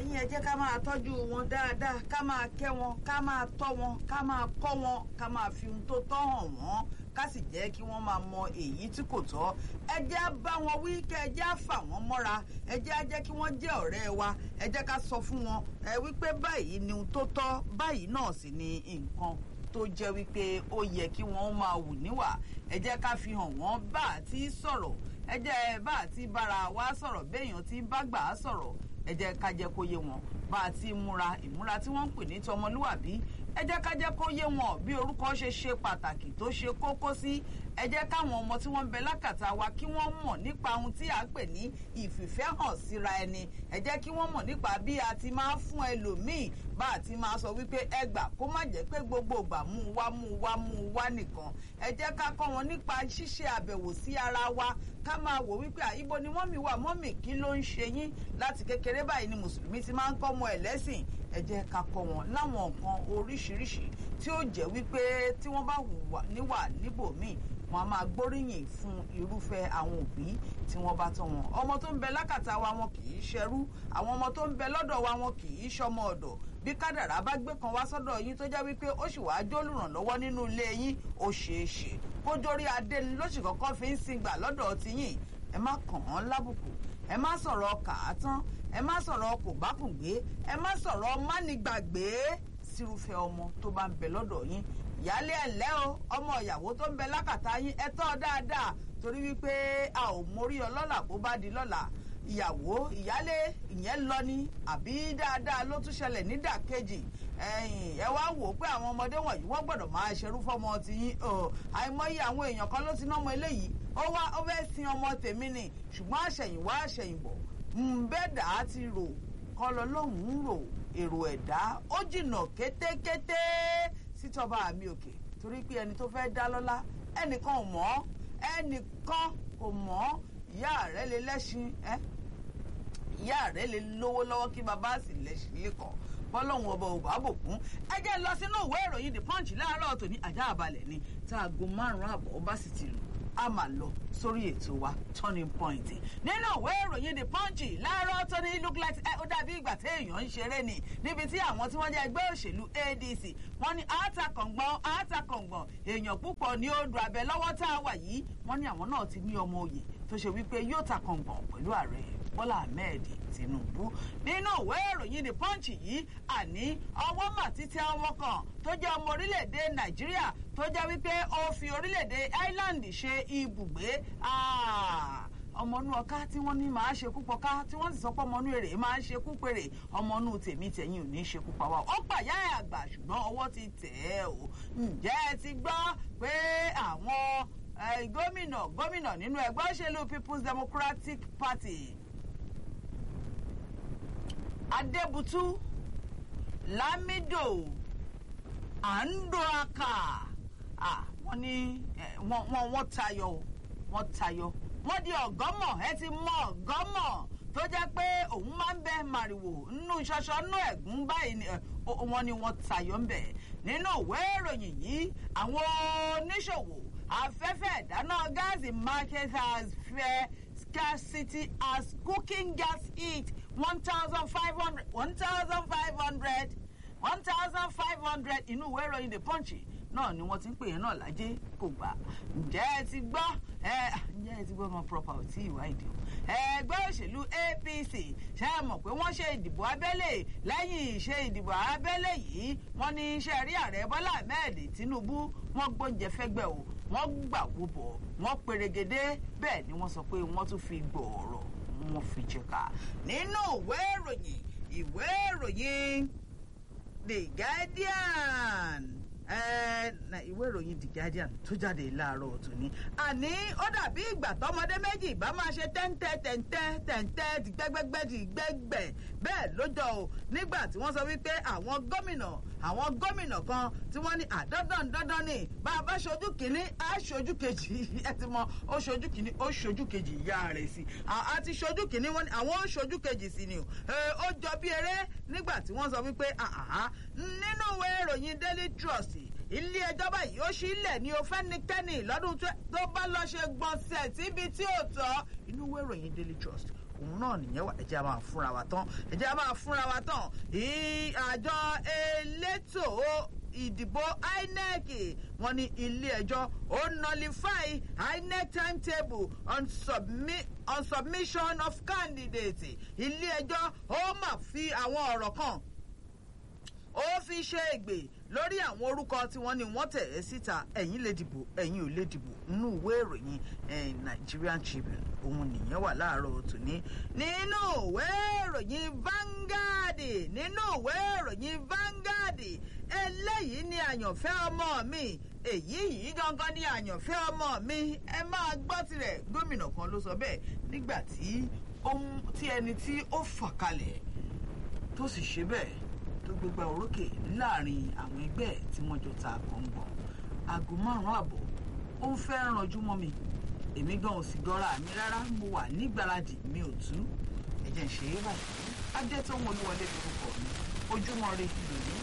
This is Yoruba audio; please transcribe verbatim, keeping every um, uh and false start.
yín ẹ jẹ́ ká máa tọ́jú wọn dáadáa ká máa kẹ́ wọn ká máa tọ́ wọn ká máa kọ́ wọn ká máa fi ohun tó tọ́ hàn wọ́n ká sì jẹ́ kí wọ́n máa mọ èyí tí kò tọ́ ẹ jẹ́ á bá wọn wí kẹ́ ẹ jẹ́ á fà wọ́n mọ́ra ẹ jẹ́ á jẹ́ kí wọ́n jẹ́ ọ̀rẹ́ wa ẹ jẹ́ ká sọ fún wọn ẹ wípé báyìí ni ohun tó tọ́ báyìí náà sì ni nǹkan tó jẹ́ wípé ó yẹ kí wọ́n máa wù níwà ẹ jẹ́ ká fi hàn wọ́n bá àti sọ̀rọ̀ ẹ jẹ́ bá àti bára wa sọ̀rọ̀ béèyàn tí bá gbà á sọ̀rọ̀ ẹ jẹ́ ká jẹ́ kó yé wọn bá àti múra ìmúra tí wọ́n ń pè ní tọmọlúwàbí ẹ jẹ́ ká jẹ́ kó yé wọn bí orúkọ ṣe ṣe pàtàkì tó ṣe kókó sí ẹ jẹ́ káwọn ọmọ tí wọ́n ń bẹ lákàtà wa kí wọ́n mọ̀ nípa ohun tí à ń pè ní ìfìfẹ́ hàn síra ẹni ẹ jẹ́ kí wọ́n mọ̀ nípa bí a ti máa fún ẹlòmíì bá a ti máa sọ wípé ẹ gbà kó má jẹ́ pé gbogbo ìgbà mú wá mú wá mú wá nìkan ẹ jẹ́ ká kọ́ wọn nípa ṣíṣe àbẹ̀wò sí ara wa ká máa wò wípé àyíbo ni mọ́mì wà mọ́mì kí ló ń ṣe yín láti kékeré báyìí ni mùsùlùmí ti máa ń kọ́ ọmọ ẹ̀ lẹ́sìn ẹ jẹ́ ká kọ́ wọn láwọn nǹkan oríṣiríṣi tí ó jẹ́ wípé tí wọ́n bá hùwà níwà níbòmíì wọn a máa gbóríyìn fún irúfẹ́ àwọn òbí tí wọ́n bá tọ́ wọn ọmọ tó ń bẹ lákàtà wa wọn kì í ṣẹrú àwọn ọmọ tó ń bẹ lọ́dọ̀ wa wọn kì í ṣọmọ ọ̀dọ̀ bí kádàrá bá gbé kan wá sọ́dọ̀ yín tó jẹ́ wípé ó sì wáá jólùrànlọ́wọ́ nínú ilé yín ó ṣeé ṣe kó jórí adé ni lóṣù kọ́kọ́ fi ń singbà lọ́dọ̀ tiyín ẹ má kàn án lábùkù ẹ má sọ̀rọ̀ kàátán ẹ má sọ̀rọ̀ kòbákùngbé ẹ má sọ̀rọ̀ mánigbàgbé sírúfẹ́ ọmọ tó bá ń bẹ lọ́dọ̀ yín ìyálé ẹ̀lẹ́ o ọmọ ìyàwó tó ń bẹ lákàtà yín ẹ tọ́ dáadáa torí wípé a ò mórí ọlọ́lá bó bá di lọ́la ìyàwó ìyálé ìyẹn lọ ní àbí dáadáa ló tún ṣẹlẹ̀ nídàkejì ẹ̀yìn ẹ wá wò ó pé àwọn ọmọdé wọ̀nyí wọ́n gbọ́dọ̀ máa ṣerú fọ́mọ tiyín àìmọye àwọn èèyàn kan ló ti ná ọmọ eléyìí ó wá ó fẹ́ sin ọmọ tèmi ni ṣùgbọ́n àṣẹ̀yìnwá àṣẹ̀yìnbọ̀ ǹbẹ́dà á ti rò kọ́ lọ lọ́hùn-ún rò èrò ẹ̀dá ó jìnnà kétékété sítọ́ba àmì òkè torí pé ẹni tó fẹ́ dá lọ́lá ẹnìkan ò mọ̀ ẹnìkan kò mọ̀ ìyá rẹ̀ lè lẹ́ṣin ẹ́ ìyá rẹ̀ lè lówó lọ́wọ́ kí bàbá sì lẹ́ṣin lẹ́kọ̀ọ́ bọ́lọ́hún ọba òbá bòkún ẹ jẹ́ lọ sínú ìwé ìròyìn The Punch láàárọ̀ tòní ajá àbálẹ̀ ni tá aago márùn-ún àbọ̀ ọba sì ti lù a máa lọ sórí ètò wa turning point nínú ìwé ìròyìn The Punch láàárọ̀ tó ní look like ẹ ó dàbí ìgbà tí èèyàn ń ṣeré ni níbi tí àwọn tí wọ́n jẹ́ ẹgbẹ́ òṣèlú A D C wọ́n ní àátàkọ̀ngbọ̀n àátàkọ̀ngbọ̀n èèyàn púpọ̀ ní odò abẹ lọ́wọ́ tá a wà yìí wọ́n ní àwọn náà ti ní ọmọ òye tó ṣe wípé yóò takọ̀ngbọ̀n pẹ̀lú ààrẹ Bọ́lá Ahmed Tinubu nínú ìwé ìròyìn The Punch yìí àní ọwọ́ mà títí ọmọ kan tó jẹ́ ọmọ orílẹ̀-èdè Nàìjíríà tó jẹ́ wípé ó fi orílẹ̀-èdè Ireland ṣe ibùgbé ọmọ inú ọká tí wọ́n ní máa ṣe kú pọ̀ká tí wọ́n sì sọ pé ọmọ inú èrè máa ṣe kú pèrè ọmọ inú tèmi tẹ̀yìn ò ní ṣe kú pa wá ó pàyà àgbà ṣùgbọ́n ọwọ́ ti tẹ̀ ẹ́ o ǹjẹ́ ẹ ti gbọ́ pé àwọn gómìnà gómìnà nínú ẹgbẹ́ òṣèlú People's Democratic Party Adébútú Lamido Andoaka ah wọ́n ní wọ́n wọ́n tayọ wọ́n tayọ wọ́n di ọ̀gọ́mọ̀ ẹ ti mọ ọ̀gọ́mọ̀ tó jẹ́ pé òun máa ń bẹ màrìwò nínú ṣọṣọ nínú ẹ̀gún báyìí ni wọ́n ní wọ́n tayọ ń bẹ̀ nínú ìwé ìròyìn yìí àwọn oníṣòwò afẹ́fẹ́ ìdáná gáàsì market has fair scarcity as cooking gas heat one thousand five hundred one thousand five hundred one thousand five hundred inú ìwé ìròyìn The Punch náà ni wọ́n ti ń pè yẹn náà lájẹ́ kò gbà ǹjẹ́ ẹ ti gbọ́ ẹ ǹjẹ́ ẹ ti gbọ́ ọmọ proper ò tí ì wá ìdí o ẹgbẹ́ òṣèlú A P C ṣe é mọ̀ pé wọ́n ṣe ìdìbò abẹ́lé lẹ́yìn ìṣe ìdìbò abẹ́lé yìí wọ́n ní iṣẹ́ rí ààrẹ Bọ́lá Ahmed Tinubu wọ́n gbóúnjẹ fẹ́gbẹ́ o wọ́n gbà wó bọ̀ wọ́n perégedé bẹ́ẹ̀ ni wọ́n sọ pé wọ́n tún fi gbọ̀ọ̀rọ̀ wọ́n fi jẹ̀ka nínú ìwé ìròyìn ìwé ìròyìn The Guardian ìwé ìròyìn The Guardian tó jáde láàárọ̀ tòní àní ó dàbí ìgbà tọmọdé méjì bá máa ṣe tẹ́ńtẹ́ tẹ́ńtẹ́ tẹ́ńtẹ́ dìgbẹ́gbẹ́gbẹ́ dìgbẹ́gbẹ́ bẹ́ẹ̀ lójọ́ o nígbà tí wọ́n sọ wípé àwọn gómìnà àwọn gómìnà kan tí wọ́n ní àdọ́dọ̀n dandan ni bá a bá ṣojú kìíní á ṣojú kejì ẹ ti mọ ó ṣojú kìíní ó ṣojú kejì ìyá rẹ̀ sí àti ṣojú kìíní wọ́n ní àwọn ó ṣojú kejì sí ni o ó jọ bí eré nígbà tí wọ́n sọ wípé nínú ìwé ìròyìn Daily Trust ilé ẹjọ́ báyìí ó ṣí ilẹ̀ ní o fẹ́nikẹ́ni lọ́dún tó bá lọ ṣe gbọ̀nsẹ̀ síbi tí ò tọ́ inú ìwé ìròyìn Daily Trust òun náà nìyẹn wà. ẹ jẹ́ a máa fúnra wa tán ẹ jẹ́ a máa fúnra wa tán àjọ elétò ìdìbò I N E C wọ́n ní ilé ẹjọ́ ó nullify I N E C timetable on, submi on submission of candidates. ilé ẹjọ́ ó mà fi àwọn ọ̀rọ̀ kan ó fi ṣe ègbè lórí àwọn orúkọ tí wọ́n ní wọ́n tẹ̀ ẹ́ síta ẹ̀yin lè dìbò ẹ̀yin ò lè dìbò nínú ìwé ìròyìn Nigerian Tribune òun nìyẹn wà láàárọ̀ tòní nínú ìwé ìròyìn Vanguard nínú ìwé ìròyìn Vanguard eléyìí ni àyànfẹ́ ọmọ mi èyí yìí gangan ni àyànfẹ́ ọmọ mi ẹ máa gbọ́ tirẹ̀ gómìnà kan ló sọ bẹ́ẹ̀ nígbà tí ẹni tí ó fà kalẹ̀ tó sì ṣe bẹ́ẹ̀ tó gbégbá orókè láàrin àwọn ẹgbẹ́ tí wọ́n jọ ta gbọ̀ngbọ̀n aago márùn-ún àbọ̀ ó ń fẹ́ ranjú mọ́ mi èmi gan ò sì gọ́ra mi rárá mo wà nígbàradì mi ò tú ẹ̀jẹ̀ ń ṣe é báyìí adé tó ń wọlé wọlé lórúkọ mi ojúmọ́ re lòní